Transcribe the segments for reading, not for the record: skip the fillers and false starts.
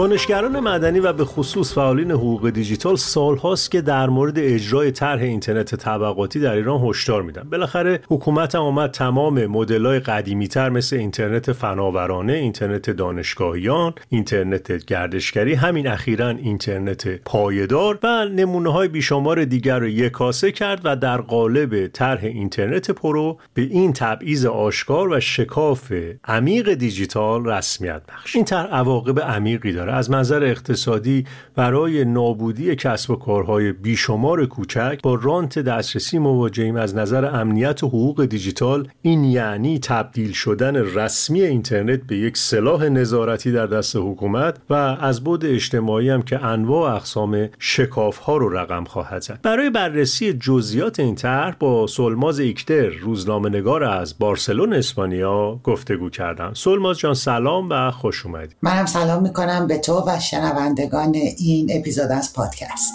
کنشگران مدنی و به خصوص فعالین حقوق دیجیتال سالهاست که در مورد اجرای طرح اینترنت طبقاتی در ایران هشدار میدن. بالاخره حکومت هم اومد تمام مدل‌های قدیمی‌تر مثل اینترنت فناورانه، اینترنت دانشگاهیان، اینترنت گردشگری، همین اخیراً اینترنت پایدار و نمونه‌های بیشمار دیگر رو یکاسه کرد و در قالب طرح اینترنت پرو به این تبعیض آشکار و شکاف عمیق دیجیتال رسمیت بخش. این طرح عواقب عمیقی داره. از منظر اقتصادی برای نابودی کسب و کارهای بیشمار کوچک با رانت دسترسی مواجهیم. از نظر امنیت و حقوق دیجیتال این یعنی تبدیل شدن رسمی اینترنت به یک سلاح نظارتی در دست حکومت و از بعد اجتماعی هم که انواع اقسام شکاف‌ها رو رقم خواهد زد. برای بررسی جزئیات این طرح با سولماز ایکتر، روزنامه‌نگار از بارسلون اسپانیا گفتگو کردم. سولماز جان سلام و خوش اومدید. منم سلام میکنم به تو و شنوندگان این اپیزود از پادکست.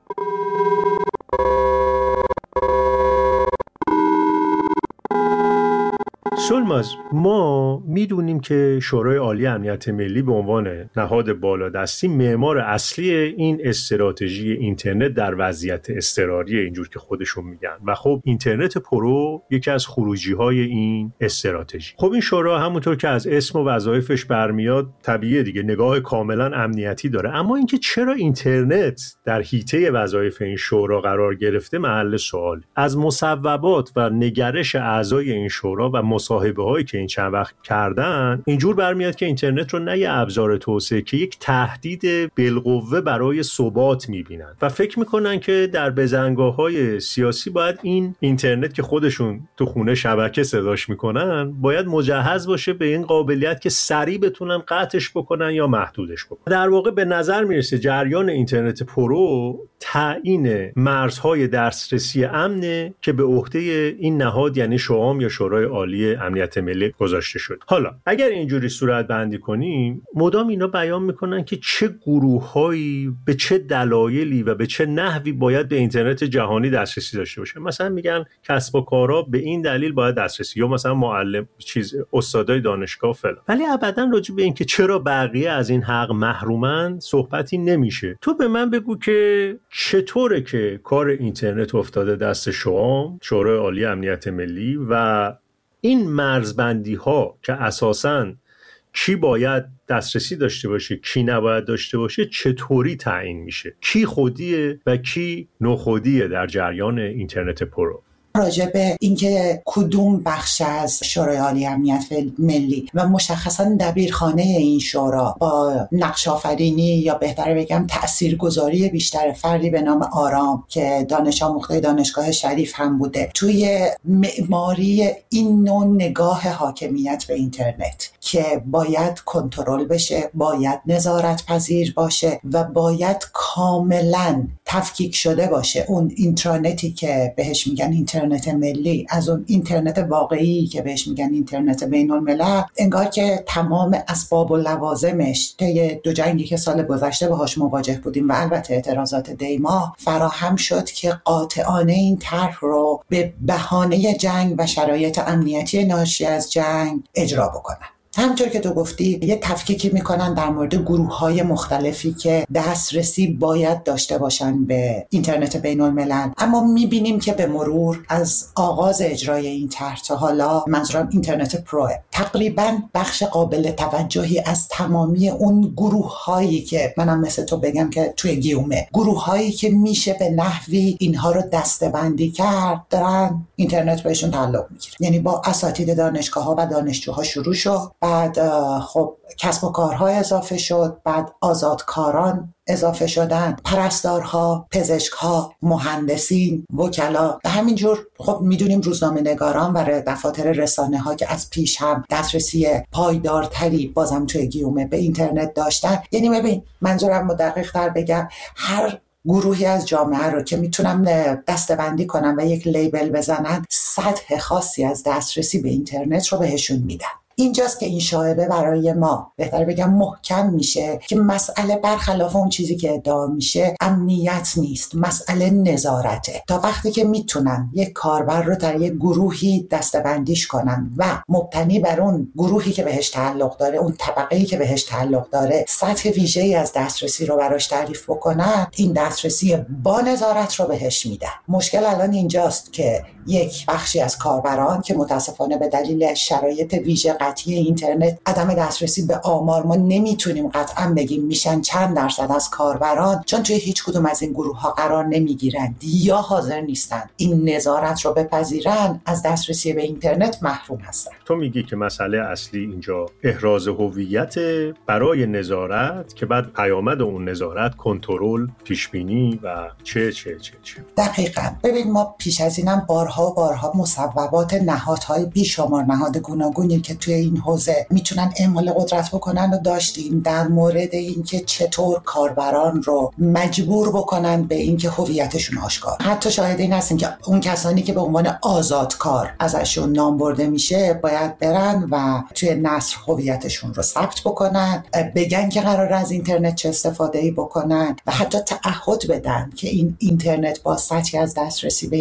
سولماز، ما میدونیم که شورای عالی امنیت ملی به عنوان نهاد بالادستی معمار اصلی این استراتژی اینترنت در وضعیت اضطراری اینجور که خودشون میگن و خب اینترنت پرو یکی از خروجی‌های این استراتژی. خب این شورا همونطور که از اسم و وظایفش برمیاد طبیعیه دیگه نگاه کاملا امنیتی داره، اما اینکه چرا اینترنت در حیطه وظایف این شورا قرار گرفته محل سوال. از مصوبات و نگرش اعضای این شورا و مصاحبه هایی که این چند وقت کردن اینجور برمیاد که اینترنت رو نه یه ابزار توسعه که یک تهدید بالقوه برای ثبات میبینن و فکر میکنن که در بزنگاه های سیاسی باید این اینترنت که خودشون تو خونه شبکه صداش میکنن باید مجهز باشه به این قابلیت که سریع بتونن قطعش بکنن یا محدودش بکنن. در واقع به نظر میرسه جریان اینترنت پرو تعیین مرزهای دسترسی امنه که به عهده این نهاد یعنی شورام یا شورای عالی امنیت ملی گذاشته شد. حالا اگر اینجوری صورت بندی کنیم مدام اینا بیان میکنن که چه گروه‌هایی به چه دلایلی و به چه نحوی باید به اینترنت جهانی دسترسی داشته باشه. مثلا میگن کسب و کارها به این دلیل باید دسترسی یا مثلا معلم استادای دانشگاه فلان. ولی ابدا راجع به این که چرا بقیه از این حق محرومن صحبتی نمیشه. تو به من بگو که چطوره که کار اینترنت افتاده دست شورای عالی امنیت ملی و این مرزبندی ها که اساساً کی باید دسترسی داشته باشه کی نباید داشته باشه چطوری تعیین میشه؟ کی خودیه و کی نخودیه در جریان اینترنت پرو؟ راجع به اینکه کدوم بخش از شورای عالی امنیت ملی و مشخصاً دبیرخانه این شورا با نقش آفرینی یا بهتره بگم تاثیرگذاری بیشتر فردی به نام آرام که دانش آموخته دانشگاه شریف هم بوده توی معماری این نوع نگاه حاکمیت به اینترنت که باید کنترل بشه، باید نظارت پذیر باشه و باید کاملاً تفکیک شده باشه اون اینترنتی که بهش میگن اینترنت ملی از اون اینترنت واقعی که بهش میگن اینترنت بین الملل. انگار که تمام اسباب و لوازمش طی دو جنگی که سال گذشته باهاش مواجه بودیم و البته اعتراضات دیما فراهم شد که قاطعانه این طرح رو به بهانه جنگ و شرایط امنیتی ناشی از جنگ اجرا بکنن. همونطور که تو گفتی یه تفکیکی میکنن در مورد گروه‌های مختلفی که دسترسی باید داشته باشن به اینترنت بین الملل، اما میبینیم که به مرور از آغاز اجرای این طرح تا حالا منظورم اینترنت پرو تقریبا بخش قابل توجهی از تمامی اون گروه‌هایی که منم مثل تو بگم که توی گیومه گروه‌هایی که میشه به نحوی اینها رو دسته‌بندی کرد دارن اینترنت بهشون تعلق میگیره. یعنی با اساتید دانشگاه‌ها و دانشجوها شروع شد، بعد خب کسب و کارها اضافه شد، بعد آزادکاران اضافه شدن، پرستارها، پزشکها، مهندسین، وکلا و همینجور. خب میدونیم روزنامه نگاران و دفاتر رسانه ها که از پیش هم دسترسی پایدارتری بازم توی گیومه به اینترنت داشتن. یعنی ببین منظورم دقیق تر بگم هر گروهی از جامعه رو که میتونم دسته‌بندی کنم و یک لیبل بزنن سطح خاصی از دسترسی به اینترنت رو بهشون میدن. اینجاست که این شایبه برای ما بهتر بگم محکم میشه که مسئله برخلاف اون چیزی که ادعا میشه امنیت نیست، مسئله نظارته. تا وقتی که میتونن یک کاربر رو در یک گروهی دسته‌بندیش کنن و مبتنی بر اون گروهی که بهش تعلق داره، اون طبقه‌ای که بهش تعلق داره، سطح ویژه‌ای از دسترسی رو براش تعریف بکنن، این دسترسی با نظارت رو بهش میدن. مشکل الان اینجاست که یک بخشی از کاربران که متاسفانه به دلیل شرایط ویژه قطعی اینترنت، عدم دسترسی به آمار، ما نمیتونیم قطعا بگیم میشن چند درصد از کاربران، چون توی هیچ کدوم از این گروه ها قرار نمیگیرند یا حاضر نیستن این نظارت رو بپذیرن، از دسترسی به اینترنت محروم هستن. تو میگی که مسئله اصلی اینجا احراز هویت برای نظارت که بعد پیامد اون نظارت کنترل، پیشبینی و چه. دقیقاً. ببین ما پیش از اینم بارها مصوبات نهادهای بیشمار، نهاد گوناگونی که توی این حوزه میتونن اعمال قدرت بکنن و داشتیم در مورد اینکه چطور کاربران رو مجبور بکنن به اینکه هویتشون آشکار. حتی شاهد این هستیم که اون کسانی که به عنوان آزادکار ازشون نام برده میشه باید برن و توی نثر هویتشون رو ثبت بکنن، بگن که قرار از اینترنت چه استفاده‌ای بکنن و حتی تعهد بدن که این اینترنت با سطحی از دسترسی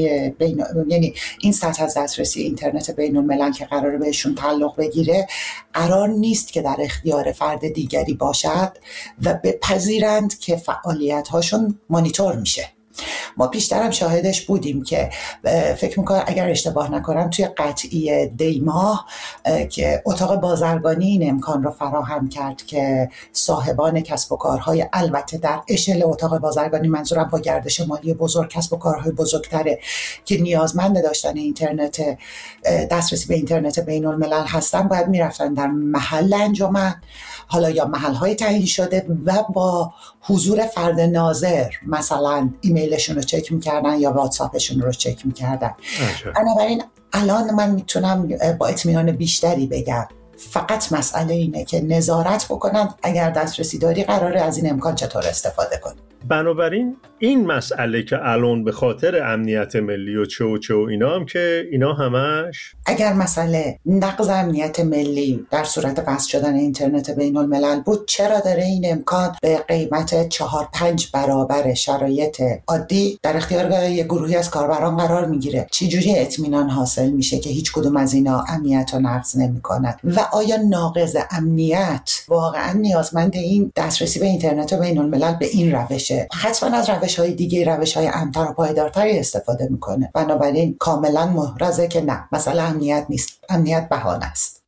یعنی این سطح از دسترسی اینترنت بین الملل که قراره بهشون تعلق بگیره قرار نیست که در اختیار فرد دیگری باشد و بپذیرند که فعالیت هاشون مانیتور میشه. ما پیشترم شاهدش بودیم که فکر میکنم اگر اشتباه نکنم توی قطعی دیماه که اتاق بازرگانی این امکان رو فراهم کرد که صاحبان کسب و کارهای، البته در اشل اتاق بازرگانی منظورم با گردش مالی بزرگ، کسب و کارهای بزرگتره که نیازمند داشتن اینترنت، دسترسی به اینترنت بین الملل هستن، باید میرفتن در محل انجمن، حالا یا محل‌های تعیین شده و با حضور فرد ناظر مثلا ایمیلشون رو چک میکردن یا واتساپشون رو چک میکردن. بنابراین الان من میتونم با اطمینان بیشتری بگم فقط مسئله اینه که نظارت بکنن اگر دسترسی داری قراره از این امکان چطور استفاده کنی. بنابراین این مسئله که الان به خاطر امنیت ملی و چه و اینا هم که اینا همش اگر مسئله نقض امنیت ملی در صورت بسته شدن اینترنت بین الملل بود، چرا داره این امکان به قیمت 4-5 برابر شرایط عادی در اختیار یک گروهی از کاربران قرار میگیره؟ چجوری اطمینان حاصل میشه که هیچ کدوم از اینا امنیت رو نقض نمیکنن؟ و آیا ناقض امنیت واقعا نیازمند این دسترسی به اینترنت بین الملل به این روشه؟ حتما از روش‌های دیگه، روش‌های امن‌تر و پایدارتری استفاده میکنه. بنابراین کاملا محرزه که نه، مسئله امنیت نیست، امنیت بهانه است.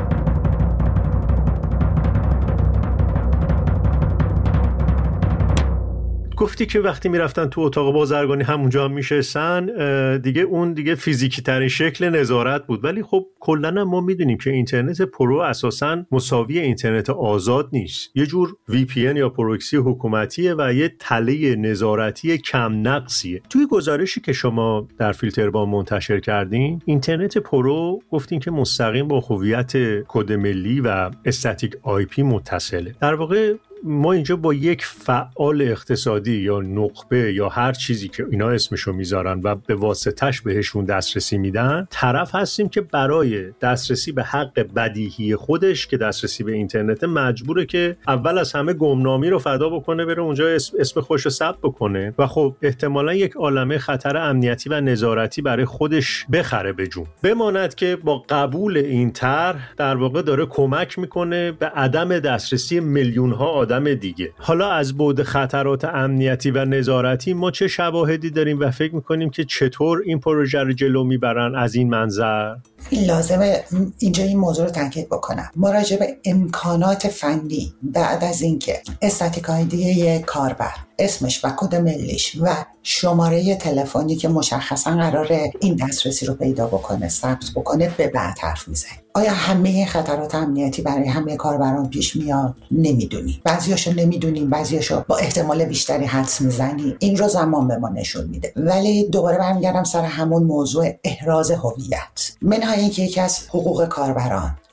گفتی که وقتی میرفتن تو اتاق بازرگانی همونجا هم میشستن، دیگه فیزیکی ترین شکل نظارت بود. ولی خب کلن ما میدونیم که اینترنت پرو اساساً مساوی اینترنت آزاد نیست. یه جور VPN یا پروکسی حکومتیه و یه تله نظارتی کم نقصیه. توی گزارشی که شما در فیلتربام منتشر کردین، اینترنت پرو گفتین که مستقیم با هویت کد ملی و استاتیک IP متصله. در واقع ما اینجا با یک فعال اقتصادی یا نخبه یا هر چیزی که اینا اسمشو میذارن و به واسطش بهشون دسترسی میدن طرف هستیم که برای دسترسی به حق بدیهی خودش که دسترسی به اینترنت مجبوره که اول از همه گمنامی رو فدا بکنه، بره اونجا اسم خوش ثبت بکنه و خب احتمالاً یک عالمه خطر امنیتی و نظارتی برای خودش بخره به جون. بماند که با قبول این طرح در واقع داره کمک میکنه به عدم دسترسی میلیون‌ها آدم دیگه. حالا از بعد خطرات امنیتی و نظارتی ما چه شواهدی داریم و فکر میکنیم که چطور این پروژه رو جلو میبرن از این منظر؟ لازمه اینجا این موضوع رو تاکید بکنم. ما راجع به امکانات فنی بعد از اینکه استاتیک آیدی کاربر، اسمش و کد ملیش و شماره تلفنی که مشخصا قراره این دسترسی رو پیدا بکنه، ثبت بکنه، به بعد حرف میزنیم. آیا همه خطرات امنیتی برای همه کاربران پیش میاد؟ نمیدونیم. بعضیاشو نمیدونیم، بعضیاشو با احتمال بیشتری حدس میزنیم. این رو زمان به ما نشون میده. ولی دوباره برمیگردم سر همون موضوع احراز هویت. منهای اینکه یکی از حقوق کاربران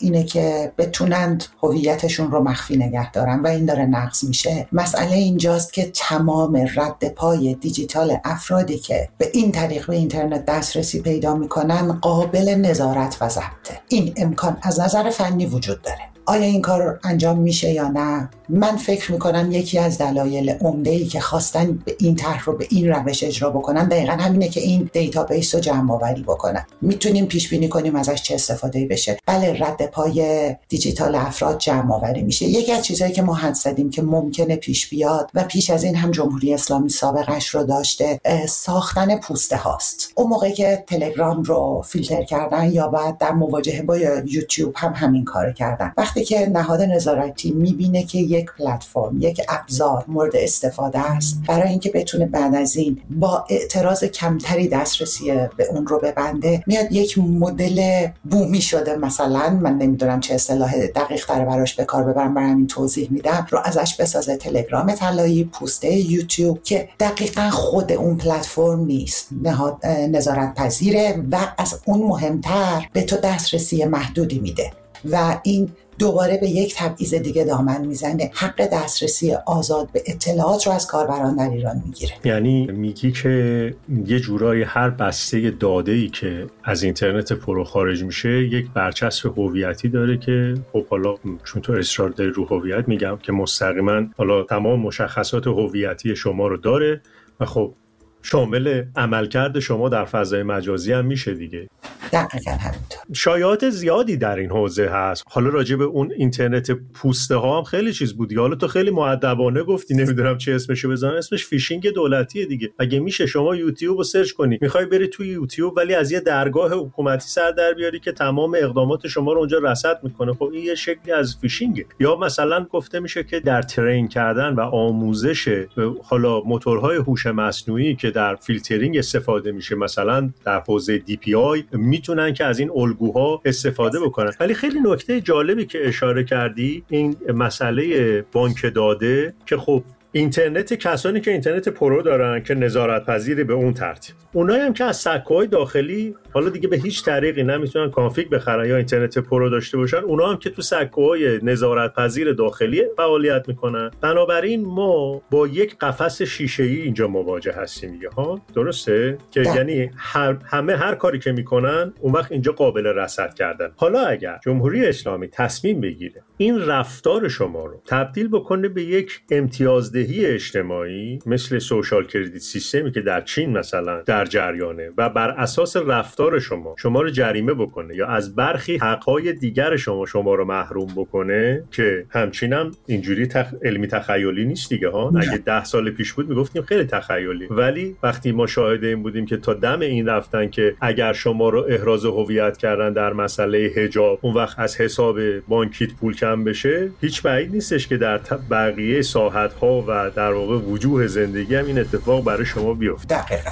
اینه که بتونند هویتشون رو مخفی نگه دارن و این داره نقض میشه. مسئله اینجاست که تمام رد پای دیجیتال افرادی که به این طریق به اینترنت دسترسی پیدا میکنن قابل نظارت و ضبطه. این امکان از نظر فنی وجود داره. آیا این کار انجام میشه یا نه؟ من فکر میکنم یکی از دلایل عمده‌ای که خواستن به این طرح رو به این روش اجرا بکنن دقیقاً همینه که این دیتابیس رو جمع آوری بکنن. میتونیم پیش بینی کنیم ازش چه استفاده بشه. بله، رد پای دیجیتال افراد جمع آوری میشه. یکی از چیزایی که ما حدس زدیم که ممکنه پیش بیاد و پیش از این هم جمهوری اسلامی سابقش رو داشته، ساختن پوسته هاست. اون موقعی که تلگرام رو فیلتر کردن یا بعد در مواجهه با یوتیوب هم همین کارو کردن. وقتی که نهاد نظارتی میبینه که یک پلتفرم، یک ابزار مورد استفاده است، برای اینکه بتونه بعد از این با اعتراض کمتری دسترسی به اون رو ببنده، میاد یک مدل بومی شده، مثلا من نمیدونم چه اصطلاح دقیق تر براش به کار ببرم، برای همین توضیح میدم، رو ازش بسازه. تلگرام طلایی، پوسته یوتیوب که دقیقاً خود اون پلتفرم نیست، نهاد نظارت پذیره و از اون مهمتر به تو دسترسی محدودی میده و این دوباره به یک تبعیض دیگه دامن میزنه. حق دسترسی آزاد به اطلاعات رو از کاربران در ایران میگیره. یعنی میگی که یه جورای هر بسته داده‌ای که از اینترنت پرو خارج میشه یک برچسب هویتی داره که خب حالا چون تو اصرار داری رو هویت، میگم که مستقیما حالا تمام مشخصات هویتی شما رو داره و خب شامل عملکرد شما در فضای مجازی هم میشه دیگه. دقیقاً همینطور. شایعات زیادی در این حوزه هست. حالا راجع به اون اینترنت پوسته ها هم خیلی چیز بود. حالا تو خیلی مؤدبانه گفتی، نمیدونم چه اسمشو بزنم، اسمش فیشینگ دولتیه دیگه. اگه میشه شما یوتیوب رو سرچ کنی، میخوای بری توی یوتیوب ولی از یه درگاه حکومتی سر در بیاری که تمام اقدامات شما رو اونجا رصد میکنه، خب این یه شکلی از فیشینگه. یا مثلا گفته میشه که در ترین کردن و آموزش حالا موتورهای هوش مصنوعی که در فیلترینگ استفاده میشه، مثلا در حوزه دی پی آی، میتونن که از این الگوها استفاده بکنن. ولی خیلی نکته جالبی که اشاره کردی، این مسئله بانک داده که خب اینترنت، کسانی که اینترنت پرو دارن که نظارت پذیری به اون ترتیب، اونایی هم که از سکوهای داخلی حالا دیگه به هیچ طریقی نمیتونن کانفیگ بخرن یا اینترنت پرو داشته باشن، اونا هم که تو سکوهای نظارت پذیر داخلی فعالیت میکنن. بنابراین ما با یک قفس شیشه‌ای اینجا مواجه هستیم دیگه، ها درسته؟ که یعنی همه هر کاری که میکنن اون وقت اینجا قابل رصد کردن. حالا اگر جمهوری اسلامی تصمیم بگیره این رفتار شما رو تبدیل بکنه به یک امتیازدهی اجتماعی مثل سوشال کردیت سیستمی که در چین مثلا در جریانه و بر اساس رفتار شما رو جریمه بکنه یا از برخی حقهای دیگر شما رو محروم بکنه، که همچینم اینجوری علمی تخیلی نیست دیگه ها. اگه 10 سال پیش بود میگفتیم خیلی تخیلی، ولی وقتی ما شاهد این بودیم که تا دم این رفتن که اگر شما رو احراز هویت کردن در مسئله حجاب، اون وقت از حساب بانکیت پول کم بشه، هیچ بعید نیستش که در بقیه ساحت‌ها و در واقع وجوه زندگی هم این اتفاق برای شما بیفته. دقیقاً.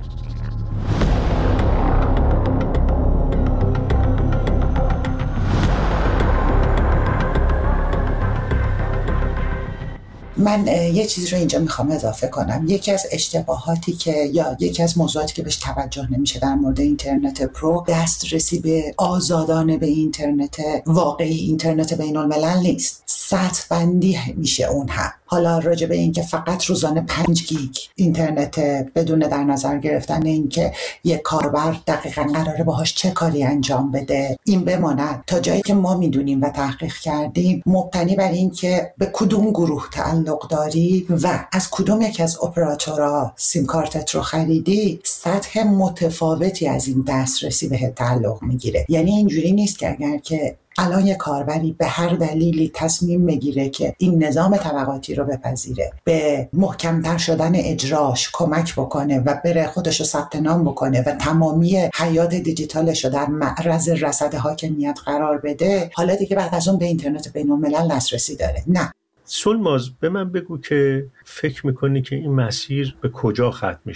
من یه چیز رو اینجا میخوام اضافه کنم. یکی از اشتباهاتی که یا یکی از موضوعاتی که بهش توجه نمیشه در مورد اینترنت پرو، دسترسی به آزادانه به اینترنت واقعی، اینترنت بین الملل نیست. سطح بندی میشه اون هم. حالا راجع به این که فقط روزانه 5 گیگ اینترنت بدون در نظر گرفتن این که یک کاربر دقیقاً قراره باهاش چه کاری انجام بده، این بماند. تا جایی که ما میدونیم و تحقیق کردیم، مبتنی بر این که به کدوم گروه تعلق داری و از کدوم یک از اپراتورها سیم کارتت رو خریدی، سطح متفاوتی از این دسترسی بهت تعلق میگیره. یعنی اینجوری نیست که اگر که الان یه کاربری به هر دلیلی تصمیم میگیره که این نظام طبقاتی رو بپذیره، به محکمتر شدن اجراش کمک بکنه و بره خودش رو ثبت نام بکنه و تمامی حیات دیجیتالش رو در معرض رصد حاکمیت قرار بده، حالا دیگه بعد از اون به اینترنت بین الملل دسترسی داره. نه. سلماز، به من بگو که فکر میکنی که این مسیر به کجا ختم میشه؟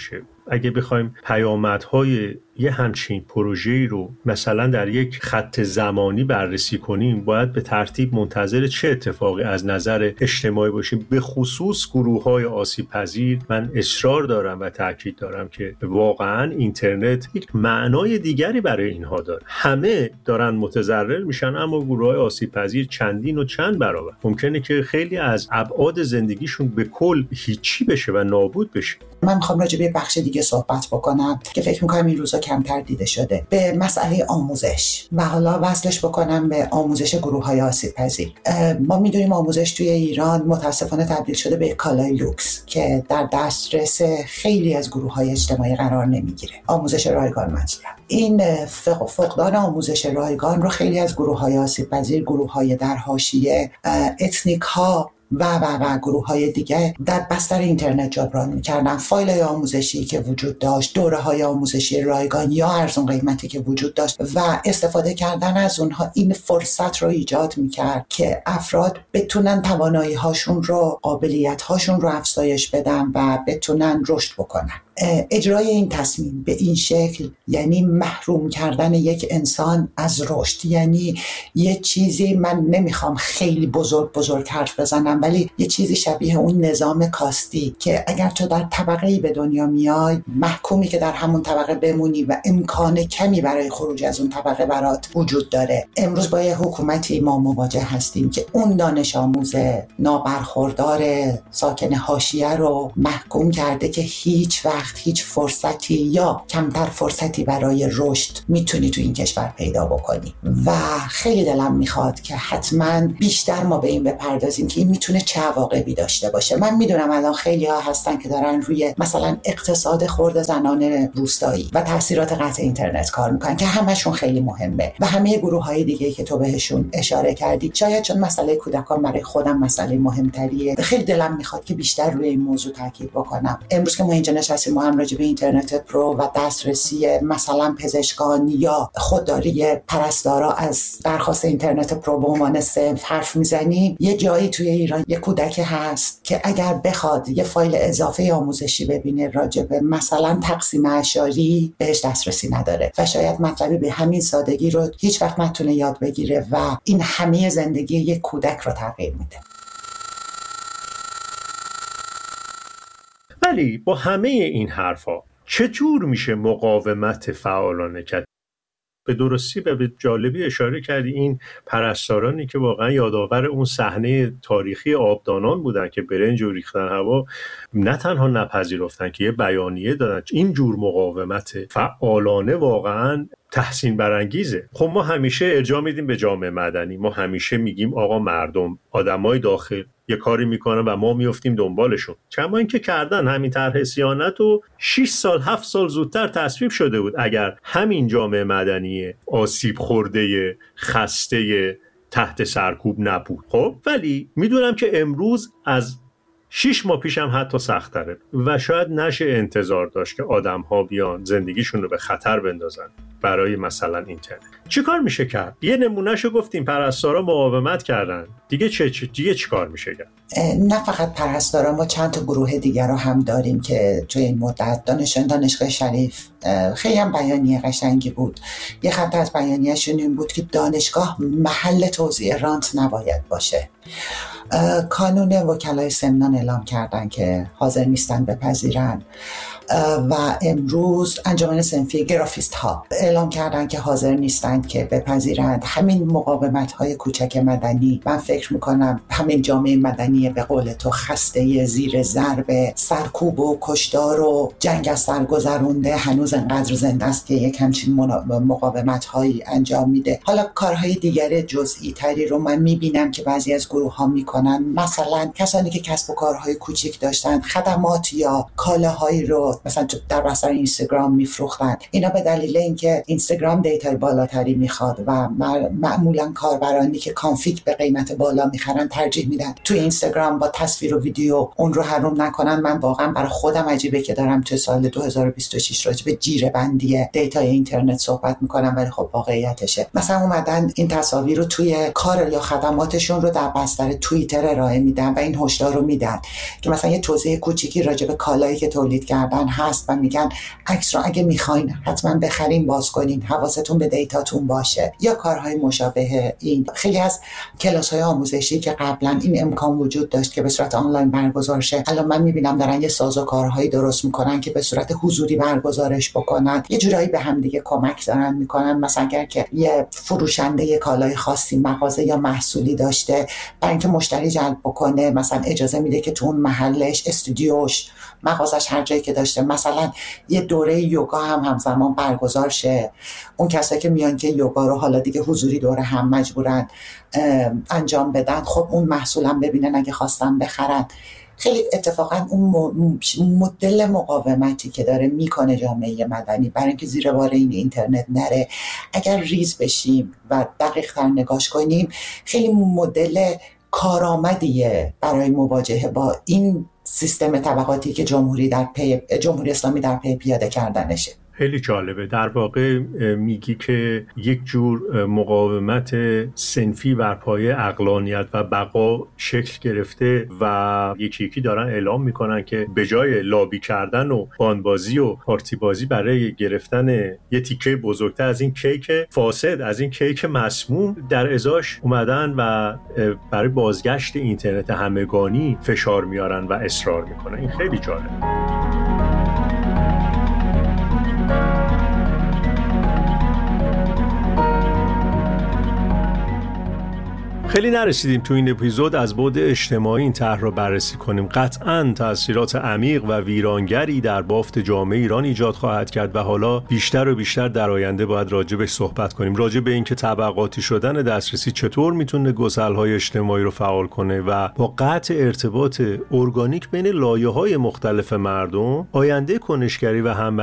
اگه بخوایم پیامدهای یه همچین پروژه‌ای رو مثلا در یک خط زمانی بررسی کنیم، باید به ترتیب منتظر چه اتفاقی از نظر اجتماعی باشیم. به خصوص گروه‌های آسیب پذیر من اصرار دارم و تاکید دارم که واقعا اینترنت یک معنای دیگری برای اینها داره. همه دارن متضرر میشن، اما گروه‌های آسیب پذیر چندین و چند برابر. ممکنه که خیلی از ابعاد زندگیشون به کل هیچی بشه و نابود بشه. من میخوام راجع به بخش دیگه صحبت بکنم که فکر میکنم این روزا کمتر دیده شده، به مسئله آموزش و حالا وصلش بکنم به آموزش گروه‌های آسیب پذیر. ما میدونیم آموزش توی ایران متاسفانه تبدیل شده به کالای لوکس که در دسترس خیلی از گروه‌های اجتماعی قرار نمیگیره. آموزش رایگان منظورم. این فقدان آموزش رایگان رو خیلی از گروه‌های آسیب پذیر، گروه‌های در حاشیه، اتنیک‌ها و گروه‌های دیگه در بستر اینترنت جبران می‌کردن. فایل‌های آموزشی که وجود داشت، دوره‌های آموزشی رایگان یا ارزان قیمتی که وجود داشت و استفاده کردن از اونها این فرصت رو ایجاد می‌کرد که افراد بتونن توانایی‌هاشون رو، قابلیت‌هاشون رو افزایش بدن و بتونن رشد بکنن. اجرای این تصمیم به این شکل یعنی محروم کردن یک انسان از رشد، یعنی یه چیزی، من نمیخوام خیلی بزرگ حرف بزنم، ولی یه چیزی شبیه اون نظام کاستی که اگر تو در طبقه‌ای به دنیا میای، محکومی که در همون طبقه بمونی و امکان کمی برای خروج از اون طبقه برات وجود داره. امروز با یه حکومتی ما مواجه هستیم که اون دانش آموز نابرخوردار ساکن حاشیه رو محکوم کرده که هیچ وقت هیچ فرصتی یا کمتر فرصتی برای رشد میتونی تو این کشور پیدا بکنی و خیلی دلم میخواد که حتما بیشتر ما به این بپردازیم که این میتونه چه عواقبی داشته باشه. من میدونم الان خیلی ها هستن که دارن روی مثلا اقتصاد خرد زنان روستایی و تاثیرات قطع اینترنت کار میکنن که همشون خیلی مهمه و همه گروه های دیگه که تو بهشون اشاره کردی. شاید چون مسئله کودکان برای خودم مسئله مهمتریه، خیلی دلم میخواد که بیشتر روی این موضوع تاکید بکنم. امروز که ما اینجا نشستیم، ما هم راجع به اینترنت پرو و دسترسی مثلا پزشکان یا خودداری پرستارا از درخواست اینترنت پرو به عنوان صنف حرف میزنیم، یه جایی توی ایران یه کودک هست که اگر بخواد یه فایل اضافه آموزشی ببینه راجع به مثلا تقسیم اعشاری، بهش دسترسی نداره و شاید مطلبی به همین سادگی رو هیچ وقت نتونه یاد بگیره و این همه زندگی یک کودک رو تغییر میده. ولی با همه این حرفا چجور میشه مقاومت فعالانه کرد؟ به درستی و به جالبی اشاره کردی، این پرستارانی که واقعا یادآور اون صحنه تاریخی آبدانان بودن که برنج و ریختن هوا، نه تنها نپذیرفتن که یه بیانیه دادن. این جور مقاومت فعالانه واقعا تحسین برانگیزه. خب ما همیشه ارجاع میدیم به جامعه مدنی، ما همیشه میگیم آقا مردم، آدمای داخل یه کاری میکنن و ما میافتیم دنبالشون. چما اینکه کردن همین طرح صیانت و 6 سال 7 سال زودتر تصویب شده بود اگر همین جامعه مدنی آسیب خورده خسته تحت سرکوب نبود. خب ولی میدونم که امروز از 6 ماه پیشم حتی سخت‌تره و شاید نشه انتظار داشت که آدم‌ها بیان زندگیشون رو به خطر بندازن برای مثلا اینترنت. چی کار میشه کرد؟ یه نمونهشو گفتیم، پرستارا مقاومت کردن. دیگه چی کار میشه کرد؟ نه فقط پرستارا، ما چند تا گروه دیگر رو هم داریم که توی این مدت دانشگاه شریف خیلی هم بیانیه قشنگی بود. یه خط از بیانیه‌شون این بود که دانشگاه محل توزیع رانت نباید باشه. کانون وکلای سمنان اعلام کردن که حاضر نیستن بپذیرن و امروز انجمن صنفی گرافیست ها اعلام کردن که حاضر نیستند که بپذیرند. همین مقاومت های کوچک مدنی، من فکر میکنم همین جامعه مدنی به قول تو خسته زیر ضرب سرکوب و کشتار و جنگ از سر گذرونده هنوز انقدر زنده است که یک همچین مقاومت هایی انجام میده. حالا کارهای دیگر جزئی تری رو من میبینم که بعضی از گروه ها میکنن. مثلا کسانی که کسب و کارهای کوچیک داشتن، خدمات یا کالاهایی رو مثلا در بستر اینستاگرام میفروختن. اینا به دلیل اینکه اینستاگرام دیتای بالاتری میخواد و معمولا کاربرانی که کانفیگ به قیمت بالا میخرن ترجیح میدن تو اینستاگرام با تصویر و ویدیو اون رو حروم نکنن. من واقعا برای خودم عجیبه که دارم تو سال 2026 راجع به جیره بندی دیتای اینترنت صحبت میکنم، ولی خب واقعیتشه. مثلا اومدن این تصاویر رو توی کار یا خدماتشون رو در بستر توییتر ارائه میدن و این هشدار رو میدن که مثلا یه توضیح کوچیکی راجع به کالایی که تولید کردن هست و میگن عکس رو اگه میخواین حتما بخرین باز کنین، حواستون به دیتاتون باشه، یا کارهای مشابه این. خیلی از کلاس‌های آموزشی که قبلا این امکان وجود داشت که به صورت آنلاین برگزار شه، الان من میبینم دارن یه سازوکارهایی درست میکنن که به صورت حضوری برگزارش بکنن، یه جورایی به هم دیگه کمک دارن میکنن. مثلا اگر که یه فروشنده یه کالای خاصی مغازه یا محصولی داشته، برای اینکه مشتری جلب بکنه مثلا اجازه میده که تو اون محلش، استودیوش، مغازش، هر جایی که داشته مثلا یه دوره یوگا هم همزمان برگزار شه. اون کسایی که میان که یوگا رو حالا دیگه حضوری دوره هم مجبورن انجام بدن، خب اون محصولم ببینن اگه خواستن بخرن. خیلی اتفاقا اون مدل مقاومتی که داره میکنه جامعه مدنی برای اینکه زیر بار این اینترنت نره، اگر ریز بشیم و دقیق تر نگاش کنیم، خیلی مدل کارآمدیه برای مواجهه با این سیستم طبقاتی که جمهوری اسلامی در پی پیاده کردنشه. خیلی جالبه. در واقع میگی که یک جور مقاومت صنفی بر پایه عقلانیت و بقا شکل گرفته و یکی دارن اعلام میکنن که به جای لابی کردن و بانبازی و پارتی بازی برای گرفتن یه تیکه بزرگتر از این کیک فاسد، از این کیک مسموم، در ازاش اومدن و برای بازگشت اینترنت همگانی فشار میارن و اصرار میکنن. این خیلی جالبه. خیلی نرسیدیم تو این اپیزود از بعد اجتماعی این طرح رو بررسی کنیم. قطعاً تأثیرات عمیق و ویرانگری در بافت جامعه ایران ایجاد خواهد کرد و حالا بیشتر و بیشتر در آینده باید راجبش صحبت کنیم، راجب به اینکه طبقاتی شدن دسترسی چطور میتونه گسل‌های اجتماعی رو فعال کنه و با قطع ارتباط ارگانیک بین لایه‌های مختلف مردم آینده کنشگری و